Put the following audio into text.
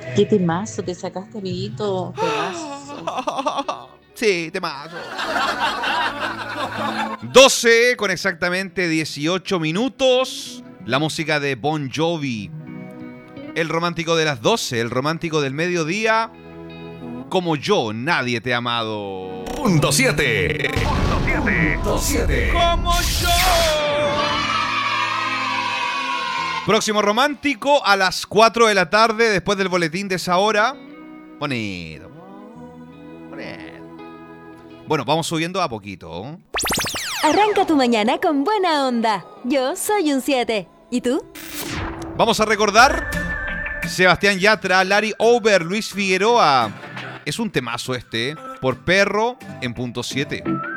Qué temazo te sacaste, amiguito. Temazo. Sí, temazo. 12 con exactamente 18 minutos. La música de Bon Jovi. El romántico de las 12, el romántico del mediodía. Como yo, nadie te ha amado. Punto 7. Punto 7. Como yo. Próximo romántico a las 4 de la tarde, después del boletín de esa hora. Bonito. Bonito. Bueno, vamos subiendo a poquito. Arranca tu mañana con buena onda. Yo soy un 7. ¿Y tú? Vamos a recordar Sebastián Yatra, Larry Over, Luis Figueroa. Es un temazo este, por Perro en punto 7.